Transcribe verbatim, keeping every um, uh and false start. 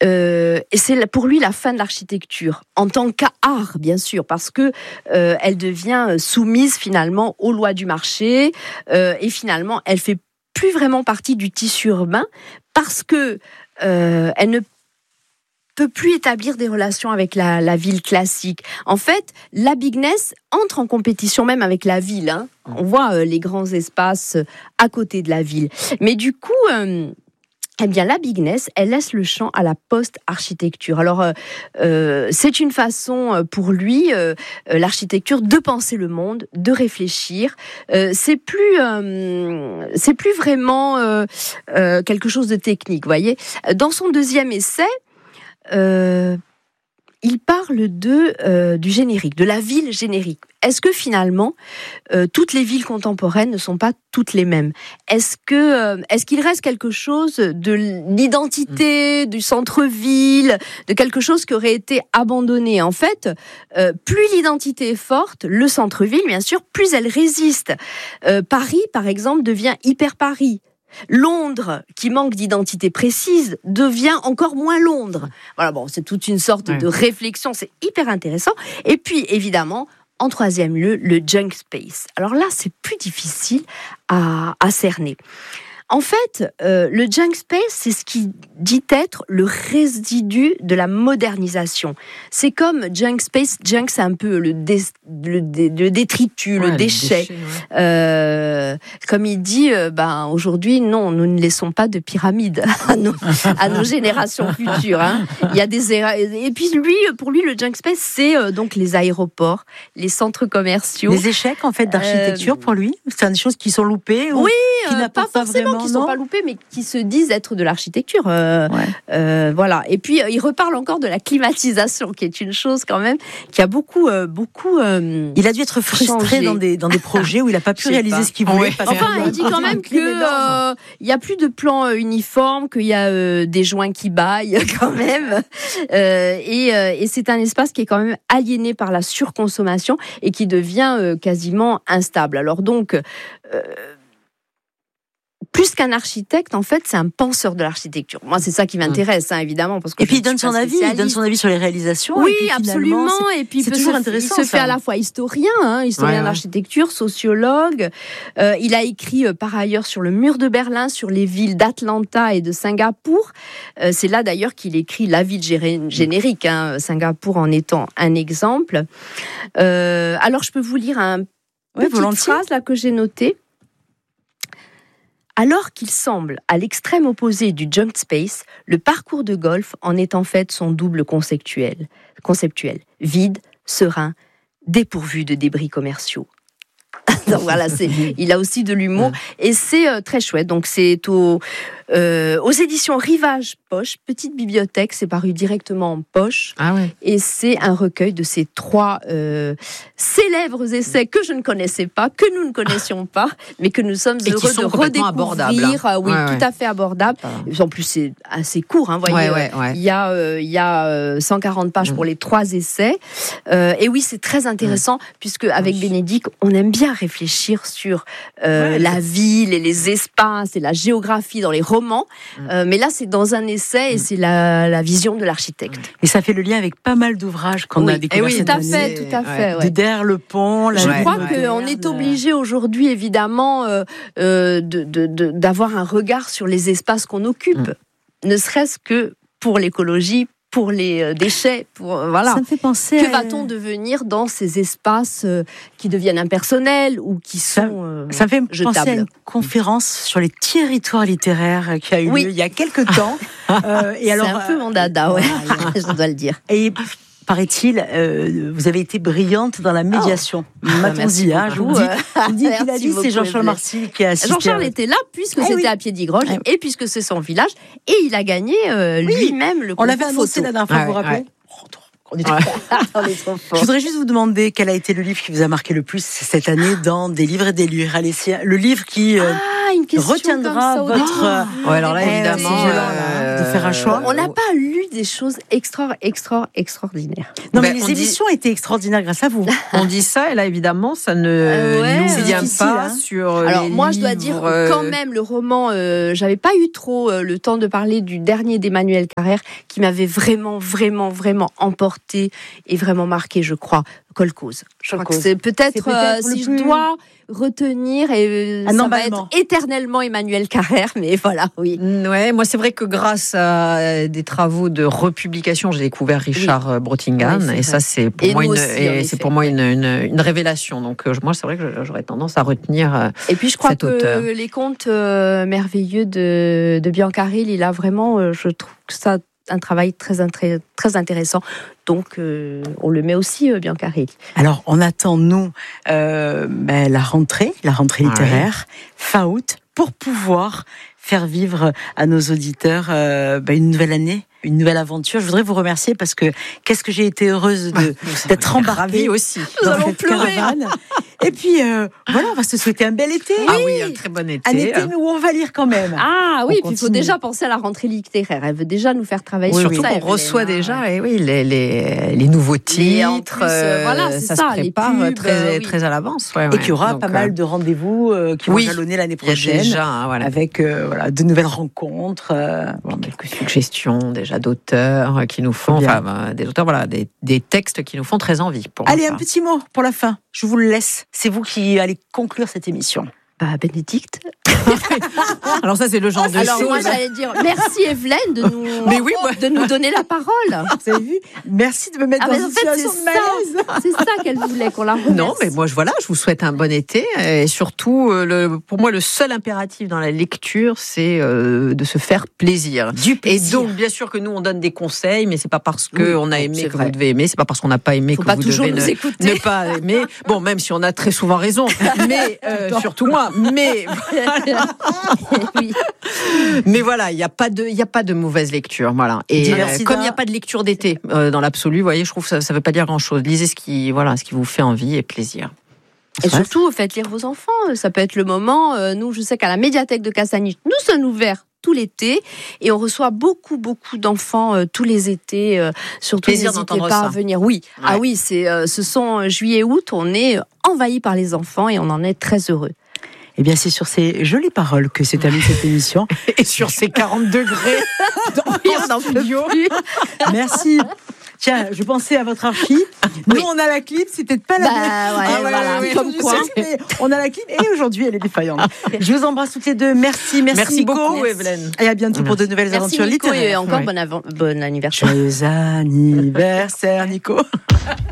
Euh, et c'est pour lui la fin de l'architecture, en tant qu'art, bien sûr, parce que euh, elle devient soumise finalement aux lois du marché, euh, et finalement, elle fait plus vraiment partie du tissu urbain, parce que euh, elle ne peut plus établir des relations avec la, la ville classique. En fait, la bigness entre en compétition même avec la ville. Hein. On voit euh, les grands espaces euh, à côté de la ville. Mais du coup, euh, eh bien, la bigness, elle laisse le champ à la post-architecture. Alors, euh, euh, c'est une façon pour lui, euh, l'architecture, de penser le monde, de réfléchir. Euh, c'est plus, euh, c'est plus vraiment euh, euh, quelque chose de technique, voyez. Dans son deuxième essai, Euh, il parle de, euh, du générique, de la ville générique. Est-ce que finalement, euh, toutes les villes contemporaines ne sont pas toutes les mêmes ? Est-ce que, euh, est-ce qu'il reste quelque chose de l'identité, du centre-ville, de quelque chose qui aurait été abandonné ? En fait, euh, plus l'identité est forte, le centre-ville, bien sûr, plus elle résiste. Euh, Paris, par exemple, devient hyper Paris. Londres, qui manque d'identité précise, devient encore moins Londres. Voilà, bon, c'est toute une sorte ouais. de réflexion, c'est hyper intéressant. Et puis, évidemment, en troisième lieu, le junk space. Alors là, c'est plus difficile à, à cerner. En fait, euh, le junk space, c'est ce qui dit être le résidu de la modernisation. C'est comme junk space, junk, c'est un peu le, dé, le, dé, le détritus, ouais, le déchet. Le déchet ouais. euh, comme il dit, euh, ben, aujourd'hui, non, nous ne laissons pas de pyramide à nos, à nos générations futures. Hein. Il y a des et puis lui, pour lui, le junk space, c'est euh, donc les aéroports, les centres commerciaux. Les échecs, en fait, d'architecture, euh, pour lui, c'est des choses qui sont loupées ou oui, qui euh, pas forcément. Qui ne sont pas loupés, mais qui se disent être de l'architecture. Euh, ouais. euh, voilà. Et puis, euh, il reparle encore de la climatisation, qui est une chose quand même qui a beaucoup... Euh, beaucoup euh, il a dû être frustré dans des, dans des projets où il n'a pas pu réaliser pas. ce qu'il voulait. Ouais. Enfin, il dit quand même qu'il euh, n'y a plus de plan euh, uniforme, qu'il y a euh, des joints qui baillent quand même. Euh, et, euh, et c'est un espace qui est quand même aliéné par la surconsommation et qui devient euh, quasiment instable. Alors donc... Euh, plus qu'un architecte, en fait, c'est un penseur de l'architecture. Moi, c'est ça qui m'intéresse, hein, évidemment. Parce que et puis, il donne son avis, il donne son avis sur les réalisations. Oui, et puis, absolument. C'est, et puis, c'est toujours se, intéressant. Il se fait à la fois historien, hein, historien ouais, ouais. d'architecture, sociologue. Euh, il a écrit, euh, par ailleurs, sur le mur de Berlin, sur les villes d'Atlanta et de Singapour. Euh, c'est là, d'ailleurs, qu'il écrit la ville générique, hein, Singapour en étant un exemple. Euh, alors, je peux vous lire un ouais, petite phrase là, que j'ai notée. Alors qu'il semble à l'extrême opposé du junk space, le parcours de golf en est en fait son double conceptuel. conceptuel. Vide, serein, dépourvu de débris commerciaux. Donc voilà, c'est, il a aussi de l'humour et c'est euh, très chouette. Donc c'est au, euh, aux éditions Rivage Poche, petite bibliothèque, c'est paru directement en poche. Ah ouais. Et c'est un recueil de ces trois euh, célèbres essais que je ne connaissais pas, que nous ne connaissions pas, mais que nous sommes et heureux de redécouvrir. Hein. Oui, ouais, tout ouais. à fait abordable. Ah. En plus, c'est assez court. Hein, voyez, ouais, ouais, ouais. Il y a, euh, il y a euh, cent quarante pages mmh. pour les trois essais. Euh, et oui, c'est très intéressant mmh. puisque avec oui. Bénédicte, on aime bien réfléchir sur euh, ouais, la ville et les espaces et la géographie dans les romans. Mmh. Euh, mais là, c'est dans un essai et mmh. c'est la, la vision de l'architecte. Et ça fait le lien avec pas mal d'ouvrages qu'on oui. a découverts oui, cette tout à année. fait, tout à fait. Ouais. De Der le pont. La Je ouais, crois ouais, qu'on est obligé aujourd'hui, évidemment, euh, euh, de, de, de, d'avoir un regard sur les espaces qu'on occupe, mmh. ne serait-ce que pour l'écologie, pour les déchets, pour voilà. Ça me fait penser. Que à... va-t-on devenir dans ces espaces euh, qui deviennent impersonnels ou qui sont euh, ça, ça me fait jetables. penser à une conférence sur les territoires littéraires qui a eu oui. lieu il y a quelques temps. euh, et alors, c'est un peu mon dada, ouais. ouais. Je dois le dire. Et paraît-il, euh, vous avez été brillante dans la médiation. Oh. Matonzi, hein, je vous dis. Je vous dis qu'il a dit, c'est Jean-Charles Marcy qui a assisté. Jean-Charles à... était là puisque ah, c'était oui. à Piédigroche ah, oui. et puisque c'est son village et il a gagné euh, oui. lui-même le concours. On l'avait annoncé la dernière fois, vous vous rappelez ouais. On est, trop... on est trop fort. Je voudrais juste vous demander quel a été le livre qui vous a marqué le plus cette année dans Des livres et des livres. Allez, c'est le livre qui. Euh... Ah, une question retiendra comme ça, votre... Oh, ouais, alors là, Eh, évidemment, c'est violent, là, de faire un choix. On n'a pas lu des choses extra, extra, extraordinaires. Non, mais Ben, les on dit- émissions étaient extraordinaires grâce à vous. On dit ça, et là, évidemment, ça ne Euh, ouais, nous c'est vient difficile, pas hein. sur Alors les moi, je dois dire livres, euh, quand même le roman. Euh, j'avais pas eu trop euh, le temps de parler du dernier d'Emmanuel Carrère, qui m'avait vraiment, vraiment, vraiment emporté et vraiment marqué, je crois. Kolkhoz. Je crois que Kolkhoz. c'est peut-être, C'est peut-être euh, le si plus- je dois retenir, et euh, Un ça va emballement. être éternellement Emmanuel Carrère, mais voilà, oui. Mm, Ouais, moi c'est vrai que grâce à des travaux de republication, j'ai découvert Richard euh, Brottingham, Oui, c'est et vrai. ça c'est pour Et moi nous une, aussi, en et effet. c'est pour moi une, une, une révélation. Donc euh, moi c'est vrai que j'aurais tendance à retenir. euh, Et puis je crois Cet que auteur. les contes euh, merveilleux de, de Biancaril, il a vraiment, euh, je trouve que ça un travail très, intré- très intéressant. Donc euh, on le met aussi, euh, Biancaril. Alors, on attend, nous, euh, ben, la rentrée, la rentrée Ah littéraire, fin août, pour pouvoir faire vivre à nos auditeurs euh, ben, une nouvelle année, une nouvelle aventure. Je voudrais vous remercier parce que qu'est-ce que j'ai été heureuse de, d'être embarquée Ravie aussi. dans allons cette pleurer. caravane. Et puis, euh, voilà, on va se souhaiter un bel été. Ah oui, un très bon été. Un été, mais où on va lire quand même. Ah oui, On puis il faut continue. déjà penser à la rentrée littéraire. Elle veut déjà nous faire travailler Oui, sur surtout ça. qu'on Evelyne, reçoit hein. déjà eh oui, les, les, les nouveaux Les- en titres. plus, euh, voilà, c'est ça, ça, se les prépare pubs, très, euh, oui. très à l'avance. Ouais, Et ouais. qu'il y aura Donc, pas euh, mal de rendez-vous euh, qui oui, vont jalonner l'année il y a prochaine. déjà voilà, Avec euh, voilà, de nouvelles rencontres. euh, bon, quelques suggestions déjà d'auteurs qui nous font, Bien. enfin euh, des auteurs, voilà, des, des textes qui nous font très envie. Pour Allez, ma un part. petit mot pour la fin. Je vous le laisse. C'est vous qui allez conclure cette émission. Bah, Bénédicte. Alors ça c'est le genre de Alors choses. moi j'allais dire merci Evelyne de nous, Mais oui, moi- de nous donner la parole. Vous avez vu? Merci de me mettre Ah, dans mais une en fait, c'est situation de malaise. ça, c'est ça qu'elle voulait qu'on la remercie. Non, mais moi, je, voilà, je vous souhaite un bon été. Et surtout, euh, le, pour moi, le seul impératif dans la lecture, c'est euh, de se faire plaisir. Du Et plaisir. donc, bien sûr que nous, on donne des conseils, mais c'est pas parce qu'on Oui, a non, aimé c'est que vrai. vous devez aimer, c'est pas parce qu'on n'a pas aimé Faut que pas vous toujours devez nous ne, écouter. ne pas aimer. Bon, même si on a très souvent raison, mais euh, surtout moi. Mais, Oui. mais voilà, il n'y a pas de, il y a pas de mauvaise lecture, voilà. Et euh, Diversida. comme il n'y a pas de lecture d'été euh, dans l'absolu, vous voyez, je trouve que ça, ça veut pas dire grand chose. Lisez ce qui, voilà, ce qui vous fait envie et plaisir. Et surtout, faites lire vos enfants. Ça peut être le moment. euh, Nous, je sais qu'à la médiathèque de Castagnic, nous sommes ouverts tout l'été et on reçoit beaucoup, beaucoup d'enfants euh, tous les étés. euh, surtout, Plaisir n'hésitez d'entendre pas ça. à venir. Oui, Ouais. ah oui, c'est, euh, ce sont euh, juillet-août. On est envahi par les enfants et on en est très heureux. Eh bien, c'est sur ces jolies paroles que s'est terminée cette émission. Et sur ces quarante degrés Oui, on n'en peut plus. Merci. Tiens, je pensais à votre archi. Nous, on a la clip, c'est peut-être pas la Bah, même. ouais, Ah voilà, ouais, comme je quoi. sais, mais on a la clip et aujourd'hui, elle est défaillante. Je vous embrasse toutes les deux. Merci, merci, Merci Nico. beaucoup, Evelyne. Et à bientôt pour de nouvelles Merci aventures Nico littéraires. et encore Ouais. bon, avant- bon anniversaire. Joyeux anniversaire, Nico.